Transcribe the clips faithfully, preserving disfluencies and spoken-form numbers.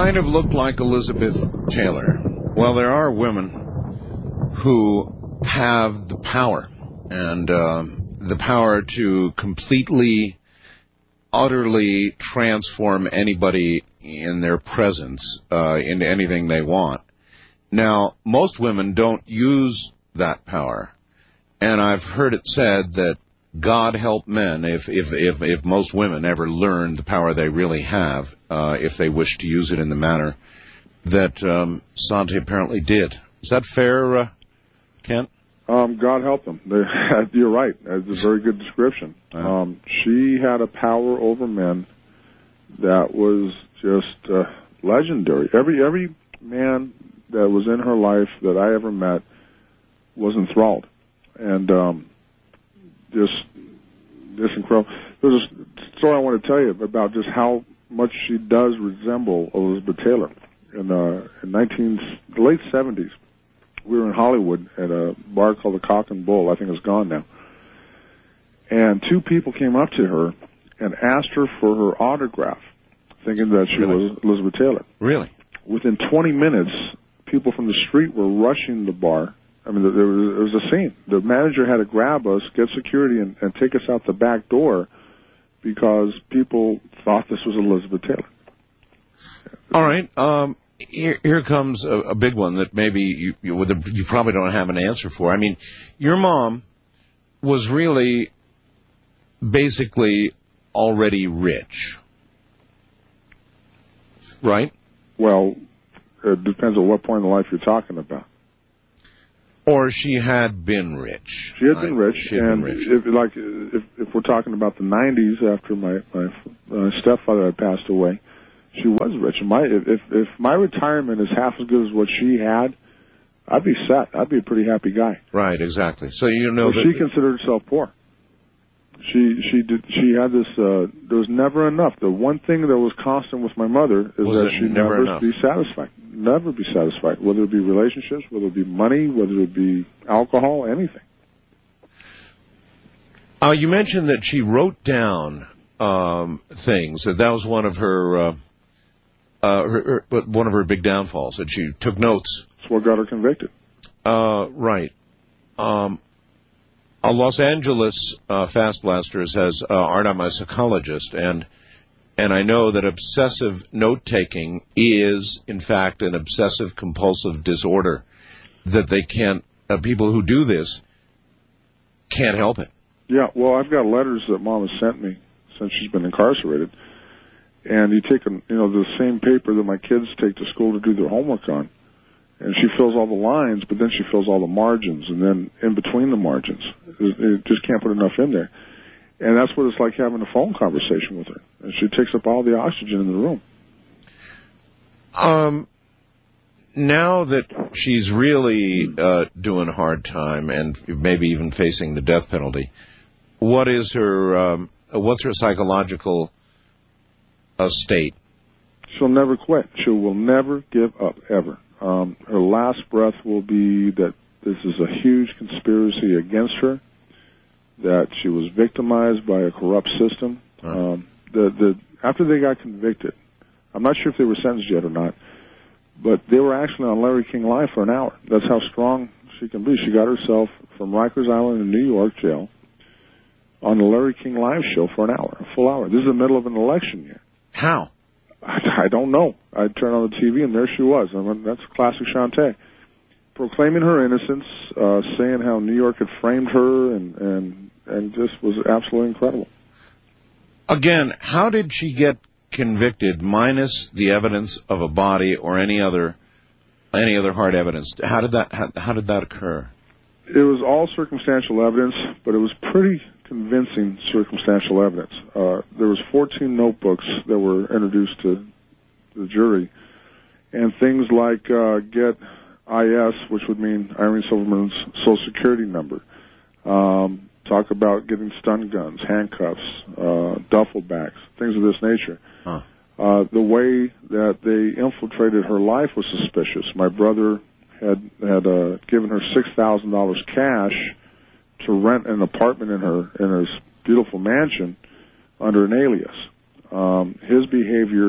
kind of looked like Elizabeth Taylor. Well, there are women who have the power, and uh, the power to completely, utterly transform anybody in their presence uh, into anything they want. Now, most women don't use that power, and I've heard it said that God help men if if if, if most women ever learned the power they really have, uh, if they wish to use it in the manner that um, Santi apparently did. Is that fair, uh, Kent? Um, God help them. They, you're right. It's a very good description. Uh-huh. Um, she had a power over men that was just uh, legendary. Every every man that was in her life that I ever met was enthralled, and um, just just incredible. There's a story I want to tell you about just how much she does resemble Elizabeth Taylor. In uh, in nineteen the late seventies, we were in Hollywood at a bar called the Cock and Bull. I think it's gone now. And two people came up to her and asked her for her autograph, thinking that she Really? was Elizabeth Taylor. Really? Within twenty minutes, people from the street were rushing the bar. I mean, there was, there was a scene. The manager had to grab us, get security, and, and take us out the back door because people thought this was Elizabeth Taylor. All right. Um, here, here comes a, a big one that maybe you, you, with a, you probably don't have an answer for. I mean, your mom was really basically already rich, right? Well, it depends on what point in life you're talking about. Or she had been rich. She had been rich, she had and been rich. If, like if, if we're talking about the nineties, after my my uh, stepfather had passed away, she was rich. And my if if my retirement is half as good as what she had, I'd be set. I'd be a pretty happy guy. Right, exactly. So you know so that she considered herself poor. She she did she had this. Uh, there was never enough. The one thing that was constant with my mother is Was that it she'd never never enough? be satisfied. Never be satisfied. Whether it be relationships, whether it be money, whether it be alcohol, anything. Uh, you mentioned that she wrote down um, things. That that was one of her, uh, uh, her, her one of her big downfalls. That she took notes. That's what got her convicted. Uh, right. Um, a Los Angeles uh, Fast Blasters has uh, Art. I'm a psychologist, and and I know that obsessive note taking is, in fact, an obsessive compulsive disorder. That they can't. Uh, people who do this can't help it. Yeah, well, I've got letters that Mom has sent me since she's been incarcerated, and you take, a, you know, the same paper that my kids take to school to do their homework on, and she fills all the lines, but then she fills all the margins, and then in between the margins, it, it just can't put enough in there, and that's what it's like having a phone conversation with her, and she takes up all the oxygen in the room. Um. Now that she's really uh, doing hard time and maybe even facing the death penalty, what is her um, what's her psychological uh, state? She'll never quit. She will never give up, ever. Um, her last breath will be that this is a huge conspiracy against her, that she was victimized by a corrupt system. Huh. Um, the, the, after they got convicted, I'm not sure if they were sentenced yet or not, but they were actually on Larry King Live for an hour. That's how strong she can be. She got herself from Rikers Island in New York jail on the Larry King Live show for an hour, a full hour. This is the middle of an election year. How? I, I don't know. I turned on the T V, and there she was. I mean, that's classic Shantae. Proclaiming her innocence, uh, saying how New York had framed her, and, and, and just was absolutely incredible. Again, how did she get convicted minus the evidence of a body or any other any other hard evidence? How did that how, how did that occur? It was all circumstantial evidence, but it was pretty convincing circumstantial evidence. Uh, there was fourteen notebooks that were introduced to the jury, and things like uh, get I S, which would mean Irene Silverman's Social Security number. Um, talk about getting stun guns, handcuffs, uh, duffel bags, things of this nature. Huh. Uh, the way that they infiltrated her life was suspicious. My brother had had uh, given her six thousand dollars cash to rent an apartment in her in her beautiful mansion under an alias. Um, his behavior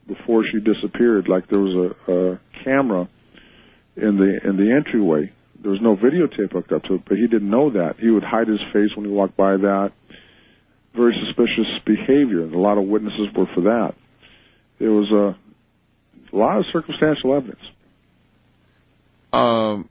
before she disappeared. Like there was a, a camera in the in the entryway. There was no videotape hooked up to it, but he didn't know that. He would hide his face when he walked by that. Very suspicious behavior, and a lot of witnesses were for that. There was a, a lot of circumstantial evidence. Um.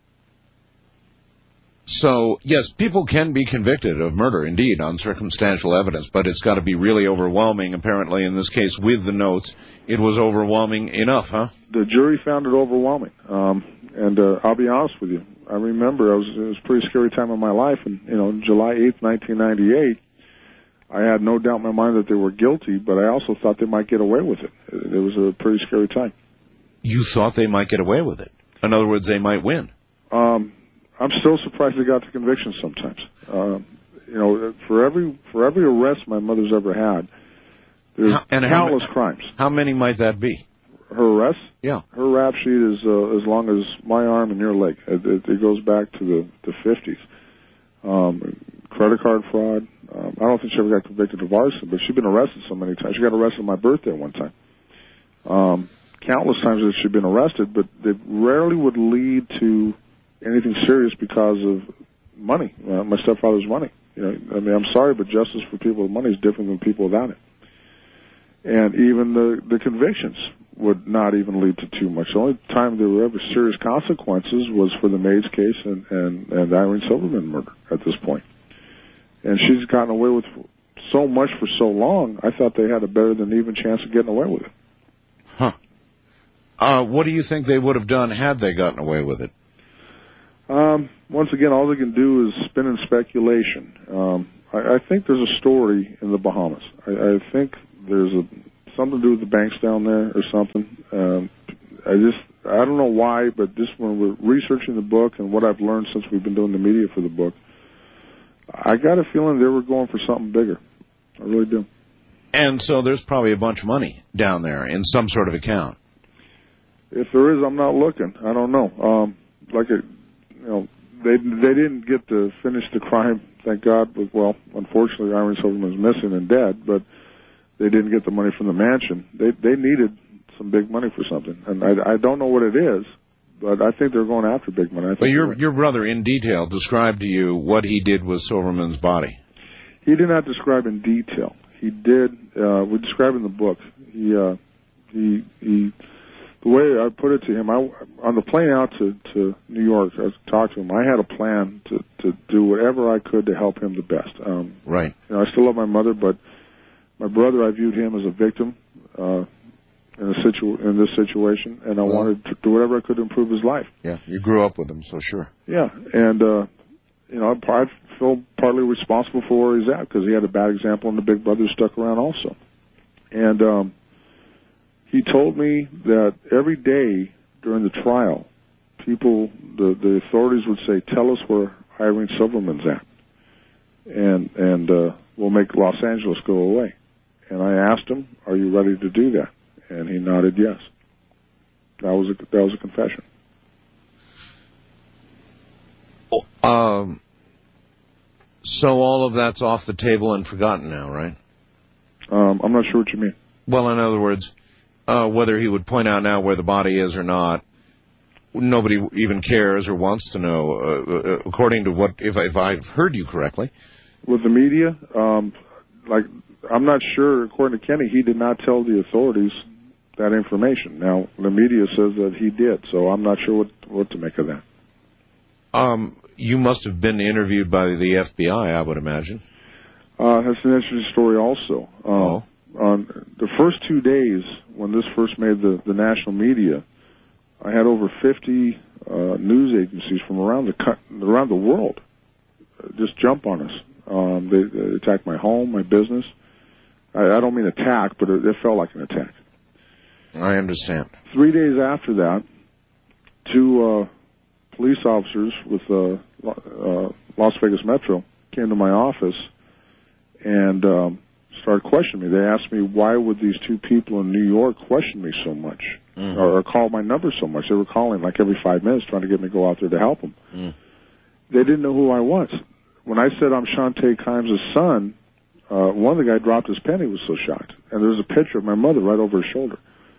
So, yes, people can be convicted of murder, indeed, on circumstantial evidence, but it's got to be really overwhelming. Apparently, in this case, with the notes, it was overwhelming enough, huh? The jury found it overwhelming. Um, and uh, I'll be honest with you. I remember I was, it was a pretty scary time in my life, and, you know, July eighth, nineteen ninety-eight, I had no doubt in my mind that they were guilty, but I also thought they might get away with it. It was a pretty scary time. You thought they might get away with it? In other words, they might win? Um... I'm still surprised they got the conviction sometimes. Uh, you know, for every for every arrest my mother's ever had, there's how, and countless how, crimes. How many might that be? Her arrests? Yeah. Her rap sheet is uh, as long as my arm and your leg. It, it, it goes back to the, the fifties. Um, credit card fraud. Um, I don't think she ever got convicted of arson, but she's been arrested so many times. She got arrested on my birthday one time. Um, countless times that she'd been arrested, but they rarely would lead to anything serious because of money, uh, my stepfather's money. You know, I mean, I'm sorry, but justice for people with money is different than people without it. And even the the convictions would not even lead to too much. The only time there were ever serious consequences was for the Maids case and, and, and Irene Silverman murder at this point. And she's gotten away with so much for so long, I thought they had a better than even chance of getting away with it. Huh. Uh, what do you think they would have done had they gotten away with it? Um, once again, all they can do is spin in speculation. Um, I, I think there's a story in the Bahamas. I, I think there's a something to do with the banks down there or something. Um, I just, I don't know why, but just when we're researching the book and what I've learned since we've been doing the media for the book, I got a feeling they were going for something bigger. I really do. And so there's probably a bunch of money down there in some sort of account. If there is, I'm not looking. I don't know. Um, like a, You know, they they didn't get to finish the crime, thank God. But, well, unfortunately, Irene Silverman's missing and dead, but they didn't get the money from the mansion. They they needed some big money for something, and I, I don't know what it is, but I think they're going after big money. I think but your your brother, in detail, described to you what he did with Silverman's body. He did not describe in detail. He did. Uh, we describe in the book. He uh, he he. The way I put it to him, I, on the plane out to, to New York, I talked to him. I had a plan to, to do whatever I could to help him the best. Um, right. You know, I still love my mother, but my brother, I viewed him as a victim uh, in a situ in this situation, and I well, wanted to do whatever I could to improve his life. Yeah, you grew up with him, so sure. Yeah, and uh, you know, I, I feel partly responsible for where he's at because he had a bad example, and the big brother stuck around also. And um, he told me that every day during the trial, people, the, the authorities would say, tell us where Irene Silverman's at, and and uh, we'll make Los Angeles go away. And I asked him, are you ready to do that? And he nodded yes. That was a, that was a confession. Um, so all of that's off the table and forgotten now, right? Um, I'm not sure what you mean. Well, in other words, uh, whether he would point out now where the body is or not, nobody even cares or wants to know, uh, according to what, if, I, if I've heard you correctly. With the media, um, like, I'm not sure, according to Kenny, he did not tell the authorities that information. Now, the media says that he did, so I'm not sure what, what to make of that. Um, you must have been interviewed by the F B I, I would imagine. Uh, that's an interesting story also. Uh, oh. On the first two days, when this first made the, the national media, I had over fifty uh, news agencies from around the around the world just jump on us. Um, they, they attacked my home, my business. I, I don't mean attack, but it, it felt like an attack. I understand. Three days after that, two uh, police officers with uh, uh, Las Vegas Metro came to my office and um, started questioning me. They asked me, why would these two people in New York question me so much, mm. or, or call my number so much? They were calling like every five minutes trying to get me to go out there to help them. Mm. They didn't know who I was. When I said I'm Shante Kimes' son, uh, one of the guys dropped his pen. He was so shocked. And there's a picture of my mother right over his shoulder.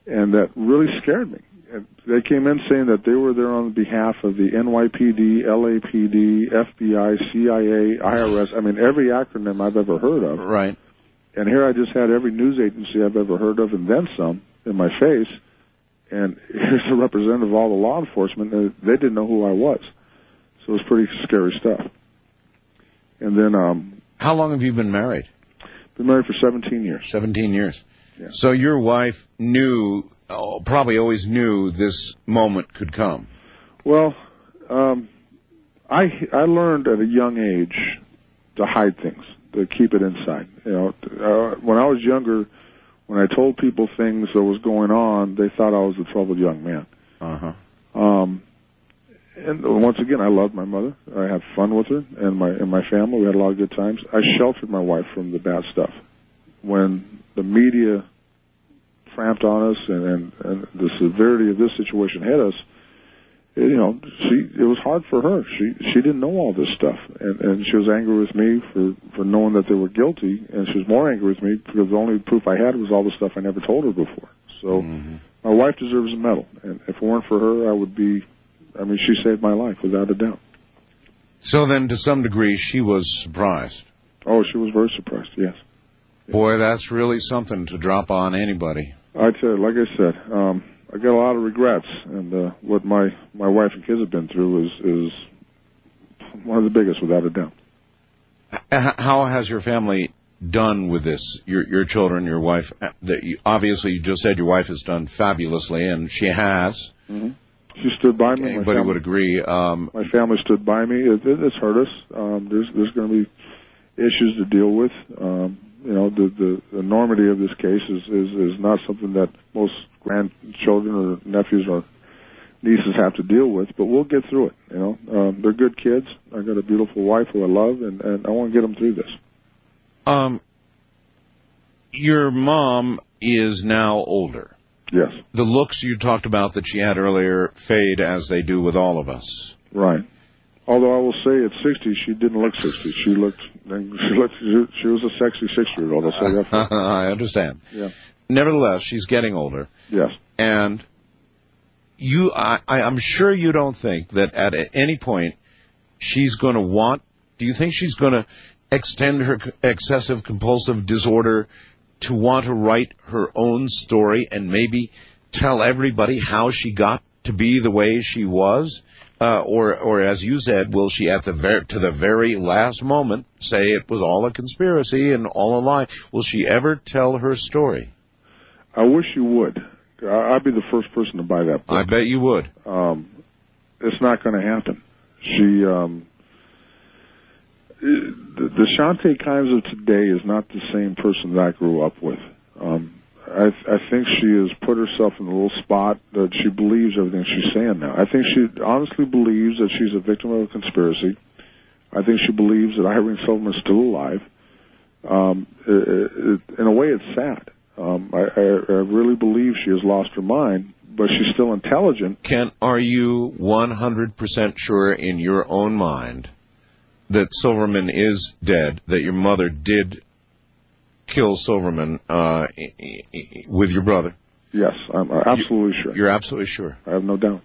and that really scared me. And they came in saying that they were there on behalf of the N Y P D, L A P D, F B I, C I A, I R S. I mean, every acronym I've ever heard of. Right. And here I just had every news agency I've ever heard of and then some in my face. And here's a representative of all the law enforcement. And they didn't know who I was. So it was pretty scary stuff. And then... um How long have you been married? Been married for seventeen years. seventeen years. Yeah. So your wife knew, oh, probably always knew this moment could come. Well, um, I I learned at a young age to hide things, to keep it inside. You know, uh, when I was younger, when I told people things that was going on, they thought I was a troubled young man. Uh-huh. Um, and once again, I loved my mother. I had fun with her and my and my family. We had a lot of good times. I sheltered my wife from the bad stuff. When the media tramped on us and, and, and the severity of this situation hit us, it, you know, she it was hard for her. She she didn't know all this stuff, and, and she was angry with me for, for knowing that they were guilty, and she was more angry with me because the only proof I had was all the stuff I never told her before. So mm-hmm. my wife deserves a medal, and if it weren't for her, I would be, I mean, she saved my life without a doubt. So then, to some degree, she was surprised. Oh, she was very surprised, yes. Boy, that's really something to drop on anybody. I tell you, like I said, um, I got a lot of regrets, and uh, what my, my wife and kids have been through is is one of the biggest, without a doubt. How has your family done with this? Your your children, your wife. That you, obviously, you just said your wife has done fabulously, and she has. Mm-hmm. She stood by me. Anybody would agree. Um, my family stood by me. It, it, it's hurt us. Um, there's there's going to be issues to deal with. Um, you know, the, the enormity of this case is, is, is not something that most grandchildren or nephews or nieces have to deal with, but we'll get through it. You know, um, they're good kids. I got a beautiful wife who I love, and, and I want to get them through this. Um, your mom is now older. Yes. The looks you talked about that she had earlier fade as they do with all of us. Right. Although I will say at sixty, she didn't look sixty. She looked, she looked, she was a sexy six-year-old. I'll say that for her. I understand. Yeah. Nevertheless, she's getting older. Yes. And you, I, I'm sure you don't think that at any point she's going to want, do you think she's going to extend her excessive compulsive disorder to want to write her own story and maybe tell everybody how she got to be the way she was? Uh, or, or as you said, will she at the ver- to the very last moment say it was all a conspiracy and all a lie? Will she ever tell her story? I wish you would. I'd be the first person to buy that book. I bet you would. Um, it's not going to happen. She, um, the, the Shante Kimes of today is not the same person that I grew up with. Um, I, I think she has put herself in a little spot that she believes everything she's saying now. I think she honestly believes that she's a victim of a conspiracy. I think she believes that Irene Silverman is still alive. Um, it, it, in a way, it's sad. Um, I, I, I really believe she has lost her mind, but she's still intelligent. Ken, are you one hundred percent sure in your own mind that Silverman is dead, that your mother did kill Silverman uh, with your brother? Yes, I'm absolutely you, sure. You're absolutely sure? I have no doubt.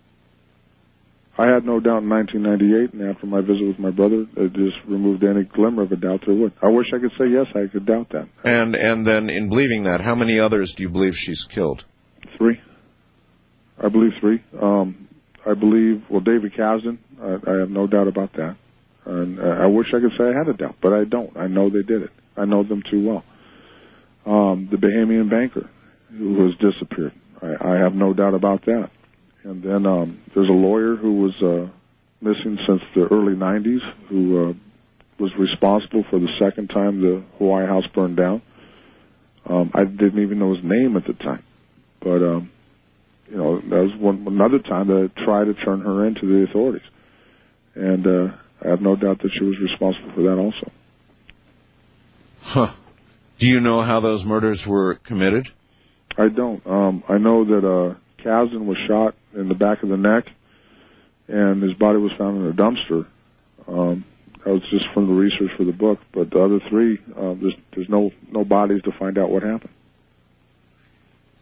I had no doubt in nineteen ninety-eight, and after my visit with my brother, it just removed any glimmer of a doubt there would. I wish I could say yes, I could doubt that. And and then in believing that, how many others do you believe she's killed? Three. I believe three. Um, I believe, well, David Kasdan, I, I have no doubt about that. And uh, I wish I could say I had a doubt, but I don't. I know they did it. I know them too well. Um, the Bahamian banker who has disappeared. I, I have no doubt about that. And then um, there's a lawyer who was uh, missing since the early nineties who uh, was responsible for the second time the Hawaii House burned down. Um, I didn't even know his name at the time. But, um, you know, that was one another time that I tried to turn her into the authorities. And uh, I have no doubt that she was responsible for that also. Huh. Do you know how those murders were committed? I don't. Um, I know that uh, Kasdan was shot in the back of the neck, and his body was found in a dumpster. Um, that was just from the research for the book. But the other three, uh, there's, there's no, no bodies to find out what happened. Do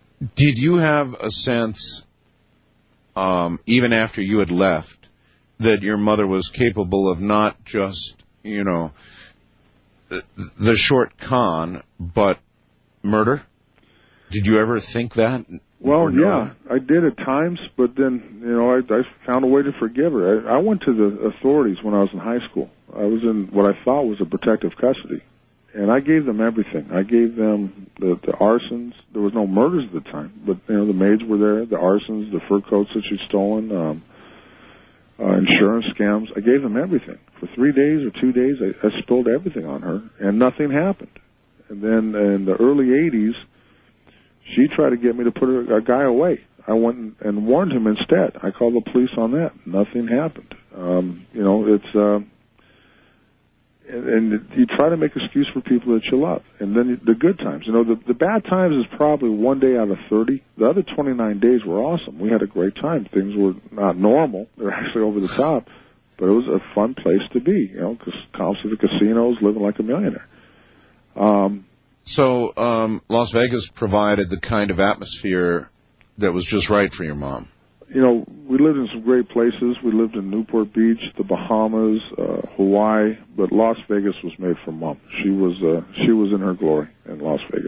Did you have a sense, um, even after you had left, that your mother was capable of not just, you know, the, the short con, but murder? Did you ever think that? Well, yeah, I did at times, but then, you know, I, I found a way to forgive her. I, I went to the authorities when I was in high school. I was in what I thought was a protective custody, and I gave them everything. I gave them the, the arsons. There was no murders at the time, but, you know, the maids were there, the arsons, the fur coats that she'd stolen, um, uh, insurance scams. I gave them everything. For three days or two days, I, I spilled everything on her, and nothing happened. And then in the early eighties, she tried to get me to put a, a guy away. I went and warned him instead. I called the police on that. Nothing happened. Um, you know, it's, uh, and, and you try to make excuse for people that you love. And then the good times. You know, the, the bad times is probably one day out of thirty. The other twenty-nine days were awesome. We had a great time. Things were not normal. They were actually over the top. But it was a fun place to be, you know, because comps to the casinos, living like a millionaire. Um, So um, Las Vegas provided the kind of atmosphere that was just right for your mom. You know, we lived in some great places. We lived in Newport Beach, the Bahamas, uh, Hawaii, but Las Vegas was made for Mom. She was uh, she was in her glory in Las Vegas.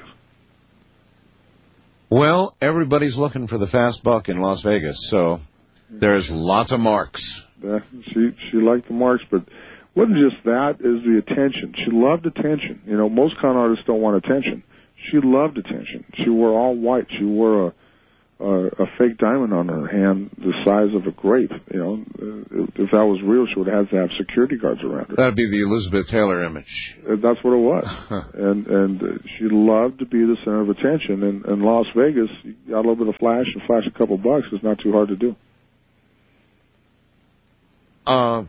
Well, everybody's looking for the fast buck in Las Vegas, so there's lots of marks. Yeah, she she liked the marks, but wasn't just that, is the attention. She loved attention. You know, most con artists don't want attention. She loved attention. She wore all white. She wore a a, a fake diamond on her hand the size of a grape. You know, if that was real, she would have to have security guards around her. That'd be the Elizabeth Taylor image. That's what it was. and and she loved to be the center of attention. And in Las Vegas, you got a little bit of flash and flash a couple bucks. It's not too hard to do. Um.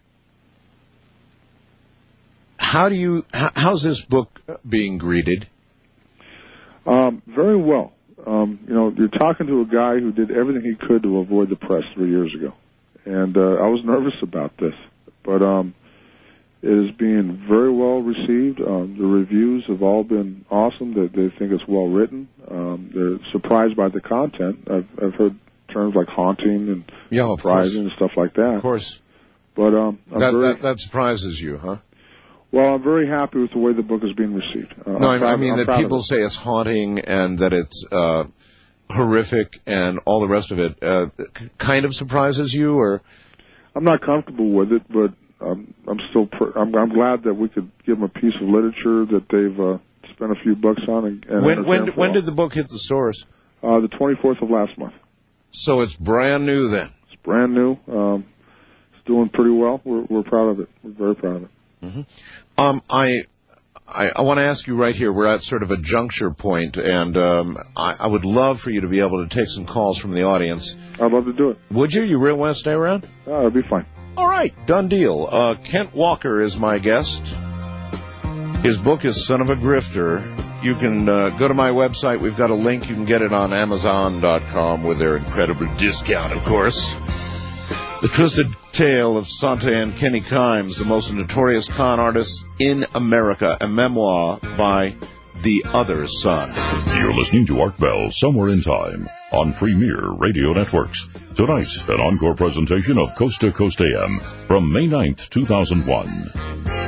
How do you? How's this book being greeted? Um, very well. Um, you know, you're talking to a guy who did everything he could to avoid the press three years ago, and uh, I was nervous about this, but um, it is being very well received. Um, the reviews have all been awesome. They, they think it's well written. Um, they're surprised by the content. I've, I've heard terms like haunting and yeah, surprising and stuff like that. Of course. But um, I'm that, very, that that surprises you, huh? Well, I'm very happy with the way the book is being received. Uh, no, I, proud, I mean I'm that people say it's haunting and that it's uh, horrific and all the rest of it. Uh, kind of surprises you, or? I'm not comfortable with it, but um, I'm still. Pr- I'm, I'm glad that we could give them a piece of literature that they've uh, spent a few bucks on. And, and when when when did the book hit the stores? Uh, the twenty-fourth of last month. So it's brand new then. It's brand new. Um, it's doing pretty well. We're we're proud of it. We're very proud of it. Mm-hmm. Um, I, I, I want to ask you right here. We're at sort of a juncture point, and um, I, I would love for you to be able to take some calls from the audience. I'd love to do it. Would you? You really want to stay around? Uh, that'd be fine. All right, done deal. Uh, Kent Walker is my guest. His book is Son of a Grifter. You can uh, go to my website. We've got a link. You can get it on Amazon dot com with their incredible discount, of course. The Twisted Tale of Sante and Kenny Kimes, the most notorious con artists in America, a memoir by The Other Son. You're listening to Art Bell, Somewhere in Time, on Premier Radio Networks. Tonight, an encore presentation of Coast to Coast A M from May ninth, two thousand one.